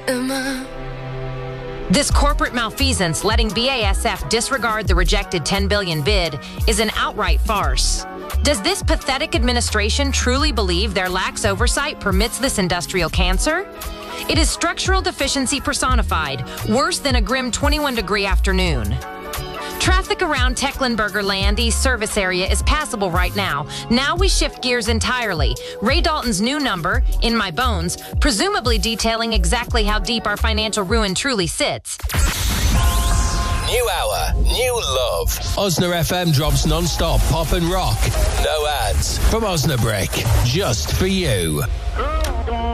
This corporate malfeasance, letting BASF disregard the rejected $10 billion bid, is an outright farce. Does this pathetic administration truly believe their lax oversight permits this industrial cancer? It is structural deficiency personified, worse than a grim 21-degree afternoon. Traffic around Tecklenburger Land East service area is passable right now. Now we shift gears entirely. Ray Dalton's new number, In My Bones, presumably detailing exactly how deep our financial ruin truly sits. New hour, new love. Osna FM drops non-stop pop and rock. No ads. From Osnabrick, just for you.